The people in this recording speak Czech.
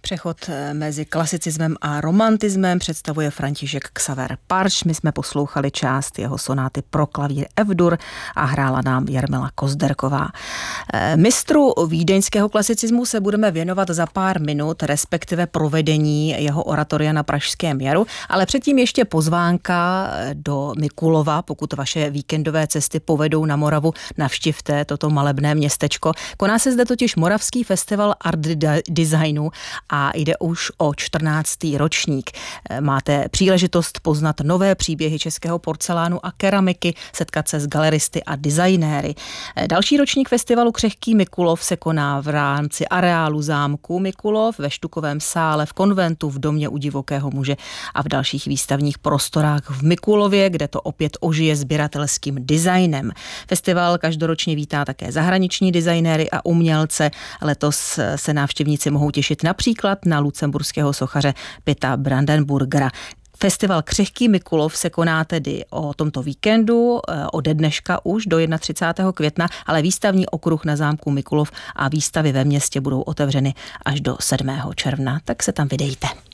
Přechod mezi klasicismem a romantismem představuje František Xaver Parš. My jsme poslouchali část jeho sonáty pro klavír F-dur a hrála nám Jarmila Kozderková. Mistru vídeňského klasicismu se budeme věnovat za pár minut, respektive provedení jeho oratoria na Pražském jaru, ale předtím ještě pozvánka do Mikulova. Pokud vaše víkendové cesty povedou na Moravu, navštivte toto malebné městečko. Koná se zde totiž Moravský festival art designu a jde už o 14. ročník. Máte příležitost poznat nové příběhy českého porcelánu a keramiky, setkat se s galeristy a designéry. Další ročník festivalu Křehký Mikulov se koná v rámci areálu zámku Mikulov, ve Štukovém sále, v konventu, v domě u divokého muže a v dalších výstavních prostorách v Mikulově, kde to opět ožije sběratelským designem. Festival každoročně vítá také zahraniční designéry a umělce. Letos se návštěvníci mohou těšit například na lucemburského sochaře Pitta Brandenburgera. Festival Křehký Mikulov se koná tedy o tomto víkendu, ode dneška už do 31. května, ale výstavní okruh na zámku Mikulov a výstavy ve městě budou otevřeny až do 7. června, tak se tam vydejte.